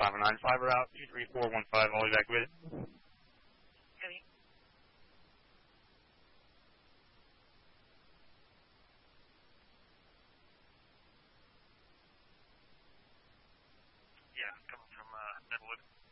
509, fiber out, 23415, all evacuated. Heavy. Yeah, coming from Deadwood.